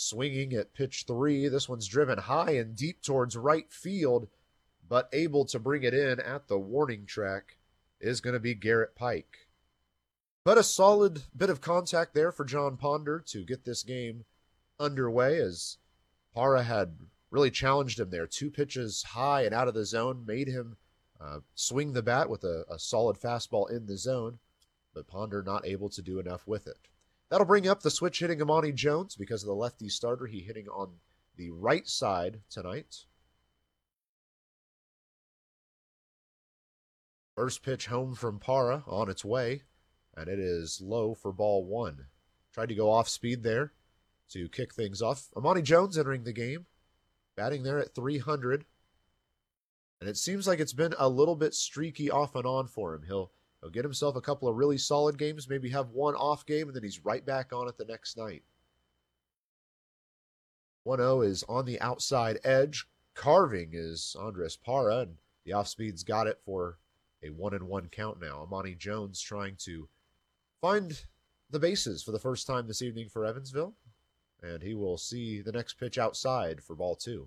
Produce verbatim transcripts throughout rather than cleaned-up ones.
swinging at pitch three. This one's driven high and deep towards right field, but able to bring it in at the warning track is going to be Garrett Pike. But a solid bit of contact there for John Ponder to get this game underway, as Parra had really challenged him there. Two pitches high and out of the zone made him uh, swing the bat with a, a solid fastball in the zone, but Ponder not able to do enough with it. That'll bring up the switch hitting Amani Jones because of the lefty starter. He hitting on the right side tonight. First pitch home from Parra on its way, and it is low for ball one. Tried to go off speed there to kick things off. Amani Jones entering the game, batting there at three hundred. And it seems like it's been a little bit streaky off and on for him. He'll, he'll get himself a couple of really solid games, maybe have one off game, and then he's right back on it the next night. one oh is on the outside edge. Carving is Andres Parra, and the off speed's got it for a one and one count now. Amani Jones trying to find the bases for the first time this evening for Evansville, and he will see the next pitch outside for ball two.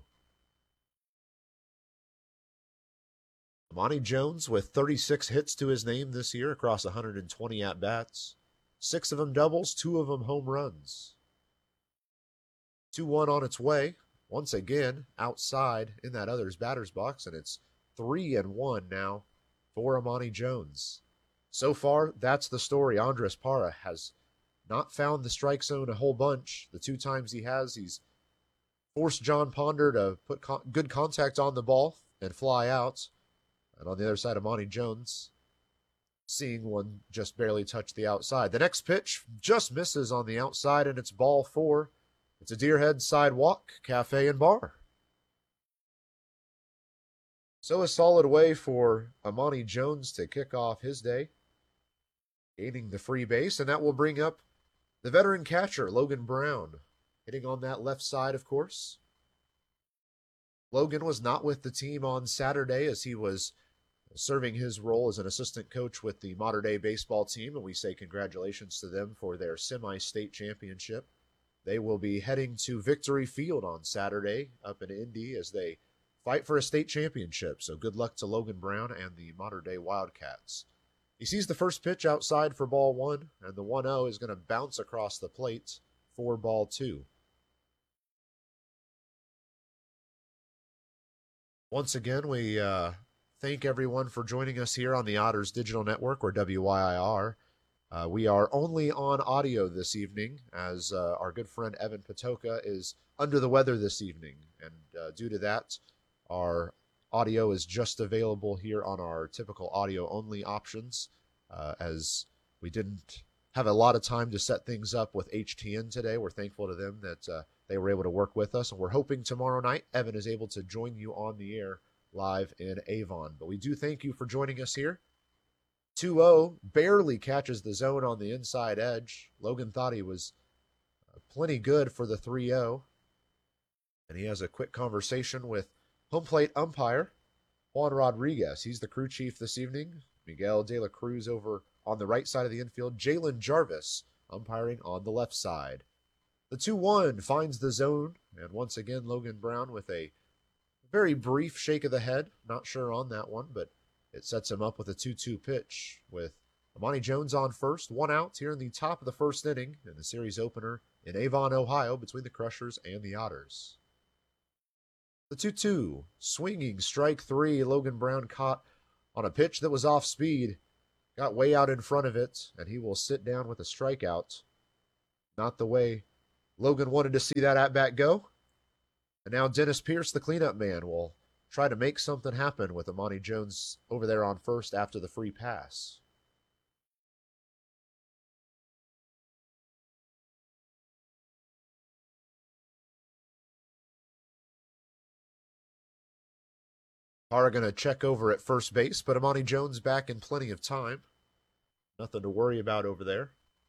Amani Jones with thirty-six hits to his name this year across one hundred twenty at-bats. Six of them doubles, two of them home runs. two one on its way. Once again, outside in that other's batter's box, and it's three and one now for Amani Jones. So far, that's the story. Andres Parra has not found the strike zone a whole bunch. The two times he has, he's forced John Ponder to put con- good contact on the ball and fly out. And on the other side, Amani Jones seeing one just barely touch the outside. The next pitch just misses on the outside, and it's ball four. It's a Deerhead Sidewalk Cafe and Bar. So a solid way for Amani Jones to kick off his day, gaining the free base, and that will bring up the veteran catcher, Logan Brown, hitting on that left side, of course. Logan was not with the team on Saturday as he was serving his role as an assistant coach with the Mater Dei baseball team, and we say congratulations to them for their semi-state championship. They will be heading to Victory Field on Saturday up in Indy as they fight for a state championship. So good luck to Logan Brown and the Mater Dei Wildcats. He sees the first pitch outside for ball one, and the one oh is going to bounce across the plate for ball two. Once again, we uh, thank everyone for joining us here on the Otters Digital Network, or W Y I R. Uh, we are only on audio this evening, as uh, our good friend Evan Patoka is under the weather this evening, and uh, due to that, our audio is just available here on our typical audio-only options, uh, as we didn't have a lot of time to set things up with H T N today. We're thankful to them that uh, they were able to work with us, and we're hoping tomorrow night Evan is able to join you on the air live in Avon. But we do thank you for joining us here. two oh barely catches the zone on the inside edge. Logan thought he was plenty good for the three oh, and he has a quick conversation with home plate umpire Juan Rodriguez. He's the crew chief this evening. Miguel De La Cruz over on the right side of the infield. Jalen Jarvis umpiring on the left side. The two one finds the zone, and once again Logan Brown with a very brief shake of the head. Not sure on that one, but it sets him up with a two two pitch with Amani Jones on first. One out here in the top of the first inning in the series opener in Avon, Ohio, between the Crushers and the Otters. The two two, swinging strike three. Logan Brown caught on a pitch that was off speed. Got way out in front of it, and he will sit down with a strikeout. Not the way Logan wanted to see that at-bat go. And now Dennis Pierce, the cleanup man, will try to make something happen with Amani Jones over there on first after the free pass. Parra going to check over at first base, but Amani Jones back in plenty of time. Nothing to worry about over there.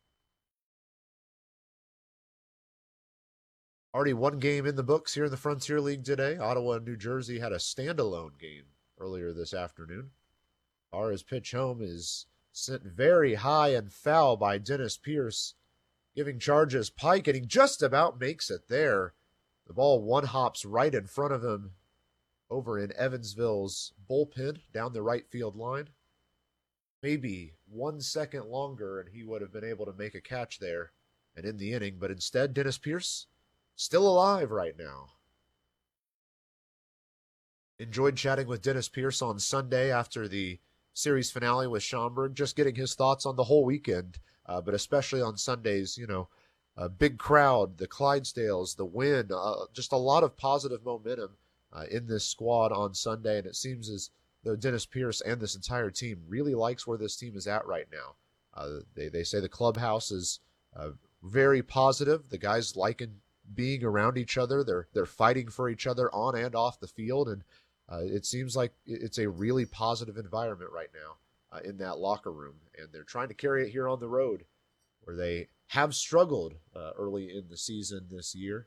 Already one game in the books here in the Frontier League today. Ottawa and New Jersey had a standalone game earlier this afternoon. Parra's pitch home is sent very high and foul by Dennis Pierce. giving charges. Pike, and he just about makes it there. The ball one hops right in front of him over in Evansville's bullpen down the right field line. Maybe one second longer and he would have been able to make a catch there and in the inning, but instead Dennis Pierce still alive right now. Enjoyed chatting with Dennis Pierce on Sunday after the series finale with Schaumburg, just getting his thoughts on the whole weekend, uh, but especially on Sundays, you know, a big crowd, the Clydesdales, the win, uh, just a lot of positive momentum uh, in this squad on Sunday, and it seems as though Dennis Pierce and this entire team really likes where this team is at right now. Uh, they, they say the clubhouse is uh, very positive. The guys liking being around each other. They're, they're fighting for each other on and off the field, and Uh, it seems like it's a really positive environment right now uh, in that locker room, and they're trying to carry it here on the road where they have struggled uh, early in the season this year.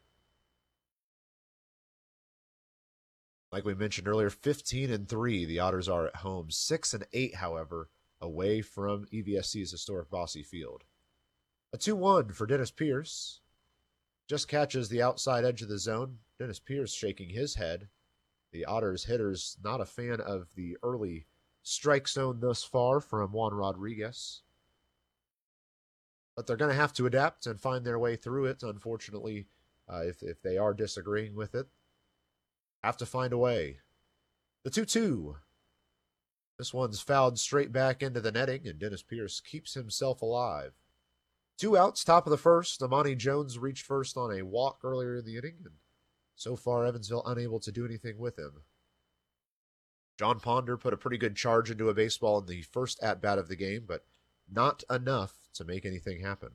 Like we mentioned earlier, fifteen and three the Otters are at home, six and eight, however, away from E V S C's historic Bosse Field. A two one for Dennis Pierce. Just catches the outside edge of the zone. Dennis Pierce shaking his head. The Otters hitters not a fan of the early strike zone thus far from Juan Rodriguez. But they're going to have to adapt and find their way through it, unfortunately, uh, if, if they are disagreeing with it. Have to find a way. The two two. This one's fouled straight back into the netting, and Dennis Pierce keeps himself alive. Two outs, top of the first. Amani Jones reached first on a walk earlier in the inning, and so far, Evansville unable to do anything with him. John Ponder put a pretty good charge into a baseball in the first at-bat of the game, but not enough to make anything happen.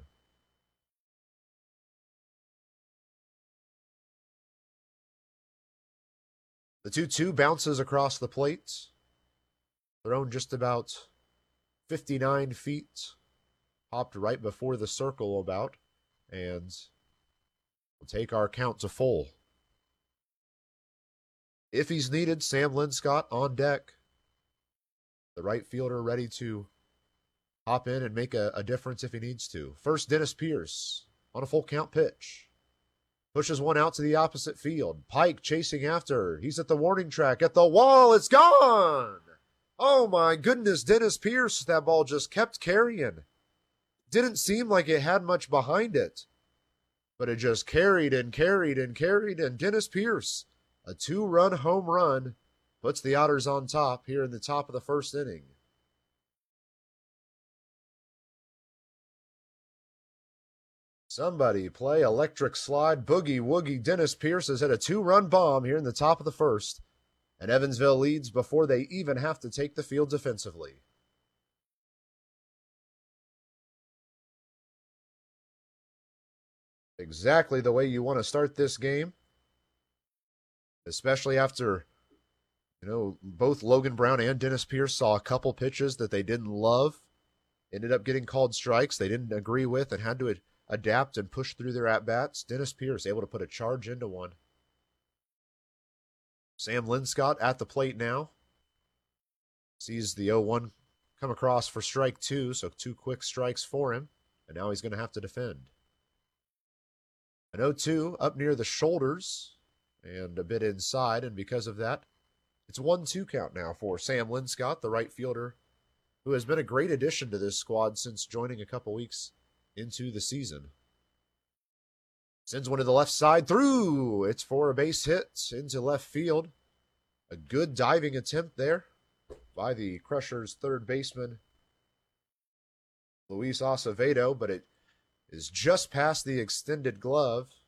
The two two bounces across the plate. Thrown just about fifty-nine feet. Hopped right before the circle about, and we'll take our count to full. If he's needed, Sam Linscott on deck. The right fielder ready to hop in and make a, a difference if he needs to. First, Dennis Pierce on a full count pitch. Pushes one out to the opposite field. Pike chasing after. He's at the warning track. At the wall. It's gone. Oh my goodness, Dennis Pierce. That ball just kept carrying. Didn't seem like it had much behind it. But it just carried and carried and carried. And Dennis Pierce, a two-run home run, puts the Otters on top here in the top of the first inning. Somebody play Electric Slide Boogie Woogie. Dennis Pierce has hit a two-run bomb here in the top of the first, and Evansville leads before they even have to take the field defensively. Exactly the way you want to start this game. Especially after, you know, both Logan Brown and Dennis Pierce saw a couple pitches that they didn't love, ended up getting called strikes they didn't agree with and had to ad- adapt and push through their at-bats. Dennis Pierce able to put a charge into one. Sam Linscott at the plate now. Sees the oh one come across for strike two, so two quick strikes for him, and now he's going to have to defend. An oh two up near the shoulders and a bit inside, and because of that, it's one two count now for Sam Linscott, the right fielder, who has been a great addition to this squad since joining a couple weeks into the season. Sends one to the left side, through! It's for a base hit into left field. A good diving attempt there by the Crushers' third baseman, Luis Acevedo, but it is just past the extended glove.